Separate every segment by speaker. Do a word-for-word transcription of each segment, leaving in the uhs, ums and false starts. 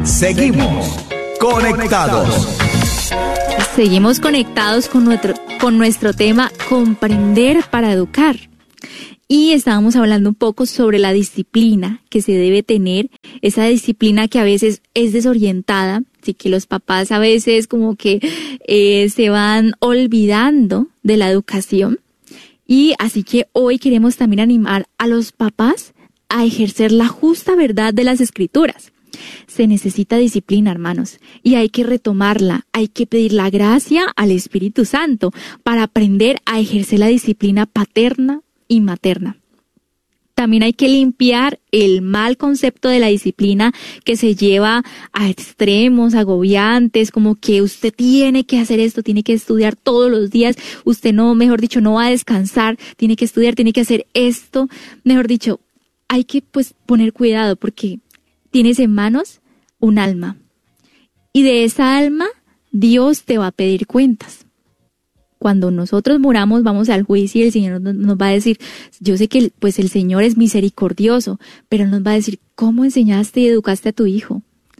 Speaker 1: Seguimos conectados.
Speaker 2: Seguimos conectados con nuestro, con nuestro tema Comprender para Educar. Y estábamos hablando un poco sobre la disciplina que se debe tener, esa disciplina que a veces es desorientada, así que los papás a veces como que eh, se van olvidando de la educación. Y así que hoy queremos también animar a los papás a ejercer la justa verdad de las Escrituras. Se necesita disciplina, hermanos, y hay que retomarla, hay que pedir la gracia al Espíritu Santo para aprender a ejercer la disciplina paterna y materna. También hay que limpiar el mal concepto de la disciplina que se lleva a extremos agobiantes, como que usted tiene que hacer esto, tiene que estudiar todos los días, usted no, mejor dicho, no va a descansar, tiene que estudiar, tiene que hacer esto. Mejor dicho, hay que pues poner cuidado porque tienes en manos un alma y de esa alma Dios te va a pedir cuentas. Cuando nosotros muramos vamos al juicio y el Señor nos va a decir, yo sé que pues el Señor es misericordioso, pero nos va a decir, ¿cómo enseñaste y educaste a tu hijo?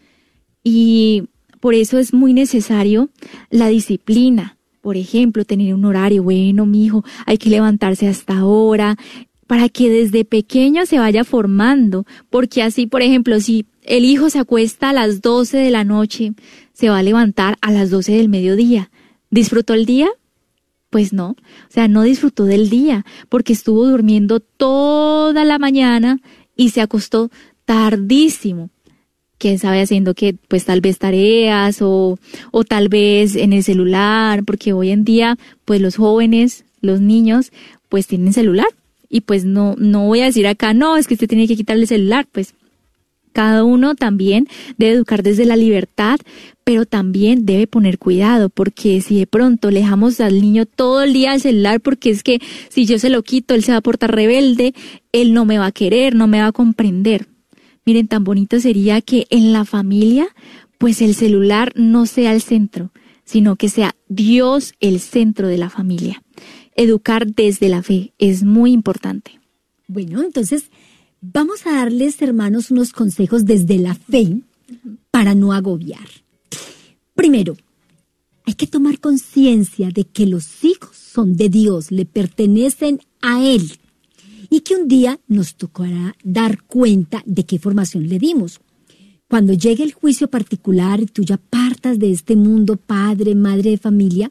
Speaker 2: Y por eso es muy necesario la disciplina. Por ejemplo, tener un horario, bueno, mi hijo, hay que levantarse hasta ahora, para que desde pequeño se vaya formando, porque así, por ejemplo, si el hijo se acuesta a las doce de la noche, se va a levantar a las doce del mediodía. ¿Disfrutó el día? Pues no, o sea, no disfrutó del día, porque estuvo durmiendo toda la mañana y se acostó tardísimo. Quién sabe haciendo que, pues tal vez tareas o, o tal vez en el celular, porque hoy en día, pues los jóvenes, los niños, pues tienen celular. Y pues no, no voy a decir acá, no, es que usted tiene que quitarle el celular, pues cada uno también debe educar desde la libertad, pero también debe poner cuidado, porque si de pronto le dejamos al niño todo el día el celular, porque es que si yo se lo quito, él se va a portar rebelde, él no me va a querer, no me va a comprender. Miren, tan bonito sería que en la familia, pues el celular no sea el centro, sino que sea Dios el centro de la familia. Educar desde la fe es muy importante.
Speaker 3: Bueno, entonces vamos a darles, hermanos, unos consejos desde la fe para no agobiar. Primero, hay que tomar conciencia de que los hijos son de Dios, le pertenecen a Él y que un día nos tocará dar cuenta de qué formación le dimos. Cuando llegue el juicio particular y tú ya partas de este mundo, padre, madre de familia,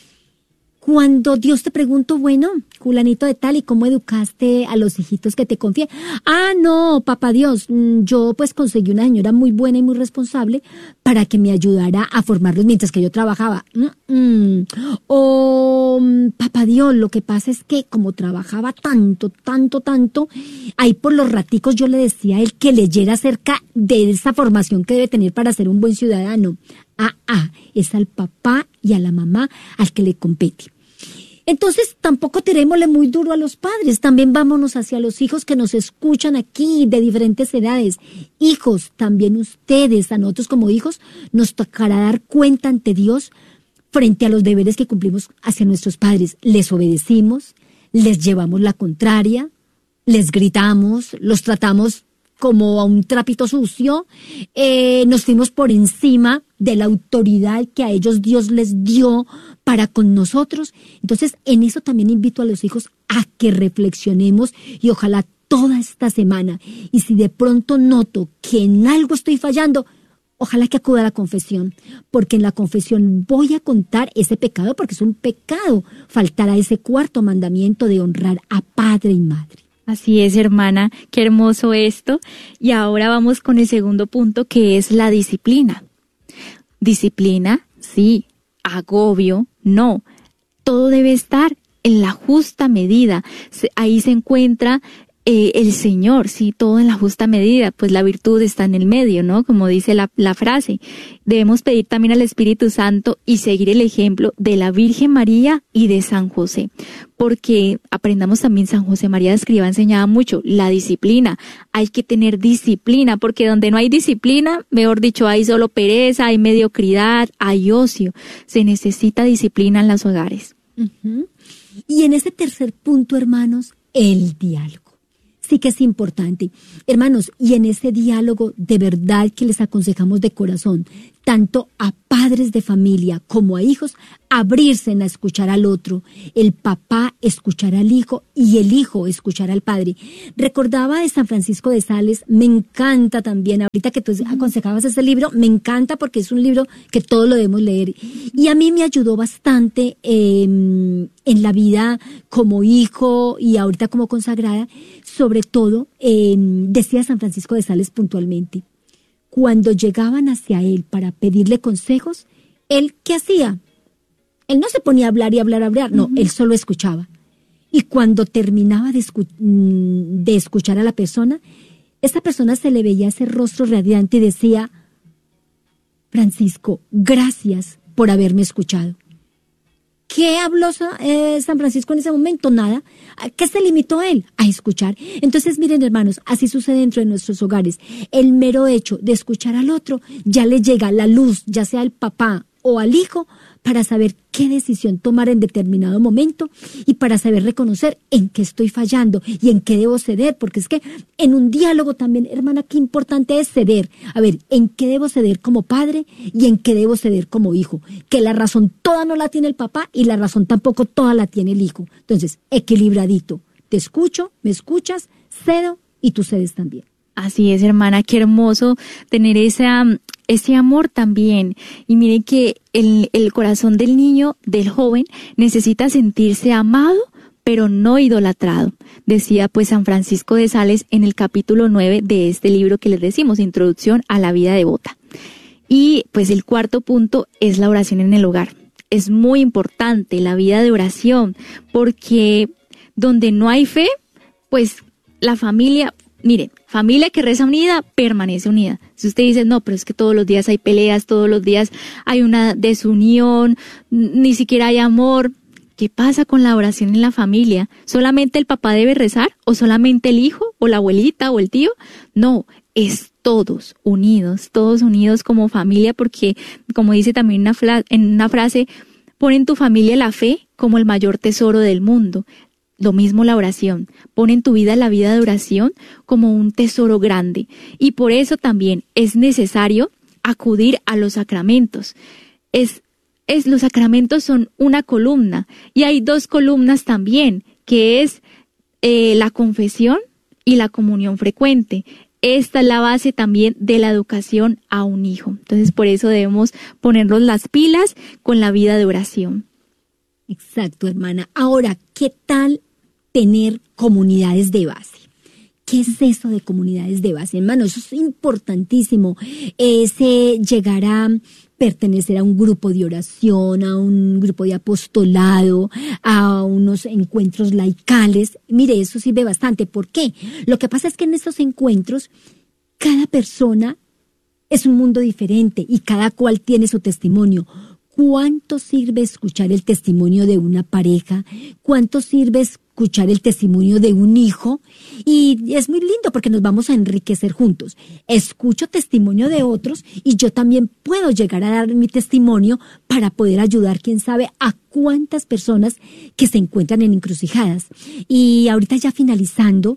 Speaker 3: cuando Dios te preguntó, bueno, fulanito de tal, ¿y cómo educaste a los hijitos que te confié? Ah, no, papá Dios, yo pues conseguí una señora muy buena y muy responsable para que me ayudara a formarlos mientras que yo trabajaba. Mm-mm. O, papá Dios, lo que pasa es que como trabajaba tanto, tanto, tanto, ahí por los raticos yo le decía a él que leyera acerca de esa formación que debe tener para ser un buen ciudadano. Ah, ah, es al papá y a la mamá al que le compete. Entonces tampoco tirémosle muy duro a los padres, también vámonos hacia los hijos que nos escuchan aquí de diferentes edades. Hijos, también ustedes, a nosotros como hijos, nos tocará dar cuenta ante Dios frente a los deberes que cumplimos hacia nuestros padres. Les obedecimos, les llevamos la contraria, les gritamos, los tratamos como a un trapito sucio, eh, nos fuimos por encima de la autoridad que a ellos Dios les dio para con nosotros. Entonces, en eso también invito a los hijos a que reflexionemos y ojalá toda esta semana. Y si de pronto noto que en algo estoy fallando, ojalá que acuda a la confesión, porque en la confesión voy a contar ese pecado, porque es un pecado faltar a ese cuarto mandamiento de honrar a padre y madre.
Speaker 2: Así es, hermana, qué hermoso esto. Y ahora vamos con el segundo punto, que es la disciplina. Disciplina, sí. Agobio, no. Todo debe estar en la justa medida. Ahí se encuentra eh, el Señor, sí, todo en la justa medida. Pues la virtud está en el medio, ¿no? Como dice la, la frase. Debemos pedir también al Espíritu Santo y seguir el ejemplo de la Virgen María y de San José. Porque aprendamos también, San José María de Escrivá enseñaba mucho la disciplina. Hay que tener disciplina, porque donde no hay disciplina, mejor dicho, hay solo pereza, hay mediocridad, hay ocio. Se necesita disciplina en los hogares.
Speaker 3: Uh-huh. Y en ese tercer punto, hermanos, el diálogo. sí que es importante. Hermanos, y en ese diálogo de verdad que les aconsejamos de corazón, tanto a padres de familia como a hijos, abrirse a escuchar al otro, el papá escuchar al hijo y el hijo escuchar al padre. Recordaba de San Francisco de Sales, me encanta también, ahorita que tú aconsejabas ese libro, me encanta porque es un libro que todos lo debemos leer. Y a mí me ayudó bastante eh, en la vida como hijo y ahorita como consagrada, sobre todo, eh, decía San Francisco de Sales puntualmente, cuando llegaban hacia él para pedirle consejos, ¿él qué hacía? Él no se ponía a hablar y hablar, hablar, no, uh-huh. Él solo escuchaba. Y cuando terminaba de, escu- de escuchar a la persona, esa persona se le veía ese rostro radiante y decía, Francisco, gracias por haberme escuchado. ¿Qué habló eh, San Francisco en ese momento? Nada. ¿A qué se limitó él? A escuchar. Entonces, miren, hermanos, así sucede dentro de nuestros hogares. El mero hecho de escuchar al otro, ya le llega la luz, ya sea al papá o al hijo, para saber qué decisión tomar en determinado momento y para saber reconocer en qué estoy fallando y en qué debo ceder, porque es que en un diálogo también, hermana, qué importante es ceder. A ver, en qué debo ceder como padre y en qué debo ceder como hijo. Que la razón toda no la tiene el papá y la razón tampoco toda la tiene el hijo. Entonces, equilibradito. Te escucho, me escuchas, cedo y tú cedes también.
Speaker 2: Así es, hermana, qué hermoso tener esa, ese amor también. Y miren que el, el corazón del niño, del joven, necesita sentirse amado, pero no idolatrado. Decía pues San Francisco de Sales en el capítulo nueve de este libro que les decimos, Introducción a la vida devota. Y pues el cuarto punto es la oración en el hogar. Es muy importante la vida de oración, porque donde no hay fe, pues la familia... Miren, familia que reza unida, permanece unida. Si usted dice, no, pero es que todos los días hay peleas, todos los días hay una desunión, ni siquiera hay amor. ¿Qué pasa con la oración en la familia? ¿Solamente el papá debe rezar? ¿O solamente el hijo? ¿O la abuelita? ¿O el tío? No, es todos unidos, todos unidos como familia, porque, como dice también una fla- en una frase, pon en tu familia la fe como el mayor tesoro del mundo. Lo mismo la oración, pon en tu vida la vida de oración como un tesoro grande, y por eso también es necesario acudir a los sacramentos. Es, es, los sacramentos son una columna, y hay dos columnas también, que es eh, la confesión y la comunión frecuente. Esta es la base también de la educación a un hijo. Entonces, por eso debemos ponernos las pilas con la vida de oración.
Speaker 3: Exacto, hermana. Ahora, ¿qué tal tener comunidades de base? ¿Qué es eso de comunidades de base? Hermano, eso es importantísimo. Ese llegar a pertenecer a un grupo de oración, a un grupo de apostolado, a unos encuentros laicales. Mire, eso sirve bastante. ¿Por qué? Lo que pasa es que en estos encuentros, cada persona es un mundo diferente y cada cual tiene su testimonio. ¿Cuánto sirve escuchar el testimonio de una pareja? ¿Cuánto sirve escuchar el testimonio de un hijo? Y es muy lindo porque nos vamos a enriquecer juntos. Escucho testimonio de otros y yo también puedo llegar a dar mi testimonio para poder ayudar, quién sabe, a cuántas personas que se encuentran en encrucijadas. Y ahorita ya finalizando,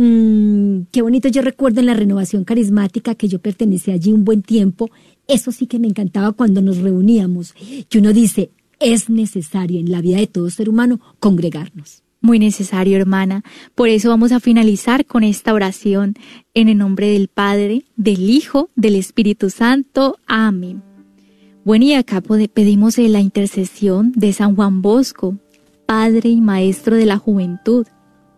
Speaker 3: mmm, qué bonito, yo recuerdo en la Renovación Carismática que yo pertenecí allí un buen tiempo. Eso sí que me encantaba cuando nos reuníamos, que uno dice, es necesario en la vida de todo ser humano congregarnos.
Speaker 2: Muy necesario, hermana. Por eso vamos a finalizar con esta oración en el nombre del Padre, del Hijo, del Espíritu Santo. Amén. Bueno, y acá pedimos la intercesión de San Juan Bosco, Padre y Maestro de la Juventud.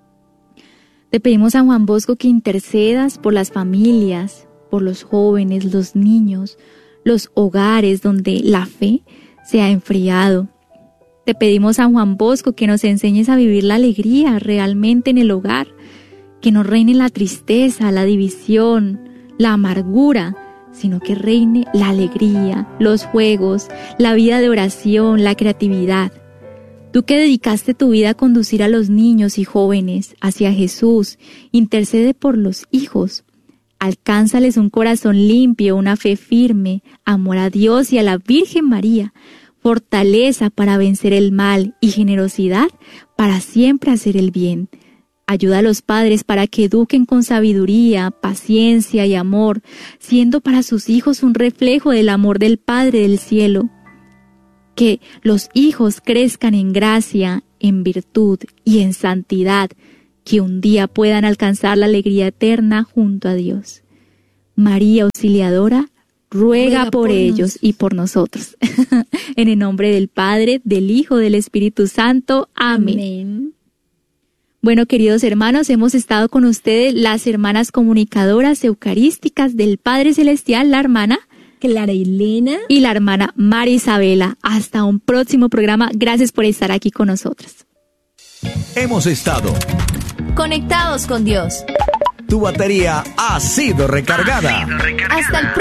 Speaker 2: Te pedimos, San Juan Bosco, que intercedas por las familias, por los jóvenes, los niños, los hogares donde la fe se ha enfriado. Te pedimos, San Juan Bosco, que nos enseñes a vivir la alegría realmente en el hogar, que no reine la tristeza, la división, la amargura, sino que reine la alegría, los juegos, la vida de oración, la creatividad. Tú que dedicaste tu vida a conducir a los niños y jóvenes hacia Jesús, intercede por los hijos. Alcánzales un corazón limpio, una fe firme, amor a Dios y a la Virgen María, fortaleza para vencer el mal y generosidad para siempre hacer el bien. Ayuda a los padres para que eduquen con sabiduría, paciencia y amor, siendo para sus hijos un reflejo del amor del Padre del cielo. Que los hijos crezcan en gracia, en virtud y en santidad, que un día puedan alcanzar la alegría eterna junto a Dios. María Auxiliadora, ruega, ruega por, por ellos nos. Y por nosotros. En el nombre del Padre, del Hijo, del Espíritu Santo. Amén. Amén. Bueno, queridos hermanos, hemos estado con ustedes las hermanas comunicadoras eucarísticas del Padre Celestial, la hermana
Speaker 3: Clara Elena
Speaker 2: y la hermana María Isabela. Hasta un próximo programa. Gracias por estar aquí con nosotras.
Speaker 1: Hemos estado
Speaker 4: conectados con Dios.
Speaker 1: Tu batería ha sido recargada. Ha sido recargada.
Speaker 4: Hasta el